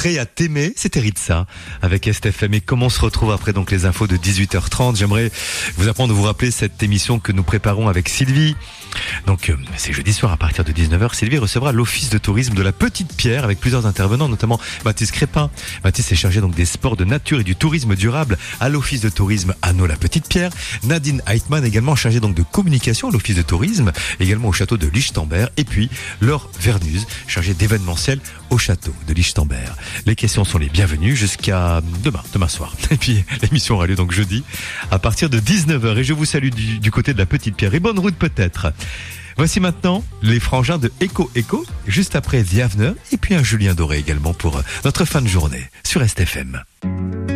Prêt à t'aimer, c'était Ritza avec STFM. Et comment on se retrouve après donc les infos de 18h30? J'aimerais vous apprendre de vous rappeler cette émission que nous préparons avec Sylvie. Donc c'est jeudi soir à partir de 19h. Sylvie recevra l'office de tourisme de la Petite Pierre avec plusieurs intervenants, notamment Mathis Crépin. Mathis est chargé donc des sports de nature et du tourisme durable à l'office de tourisme Anneau la Petite Pierre. Nadine Heitmann également chargée donc de communication à l'office de tourisme, également au château de Lichtenberg. Et puis Laure Vernuse chargée d'événementiel au château de Lichtenberg. Les questions sont les bienvenues jusqu'à demain soir. Et puis l'émission aura lieu donc jeudi à partir de 19h. Et je vous salue du côté de la Petite Pierre. Et bonne route peut-être. Voici maintenant les frangins de Echo, juste après The Avener, et puis un Julien Doré également pour notre fin de journée sur STFM.